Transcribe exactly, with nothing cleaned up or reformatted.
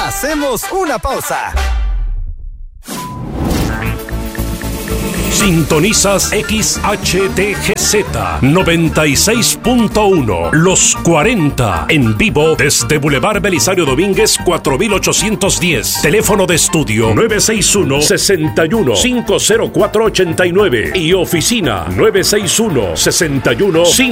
Hacemos una pausa. Sintonizas X H D G Z noventa y seis punto uno, Los cuarenta, en vivo desde Boulevard Belisario Domínguez cuatro mil ochocientos diez. Teléfono de estudio nueve seis uno, seis uno, cinco cero cuatro ocho nueve y oficina nueve seis uno, seis uno, cinco